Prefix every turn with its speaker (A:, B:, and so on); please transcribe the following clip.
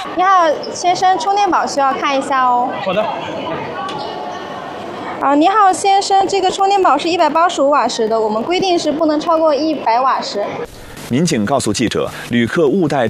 A: 你好，先生，充电宝需要看一下哦。
B: 好的。
A: 你好，先生，这个充电宝是185瓦时的，我们规定是不能超过100瓦时。
C: 民警告诉记者，旅客误带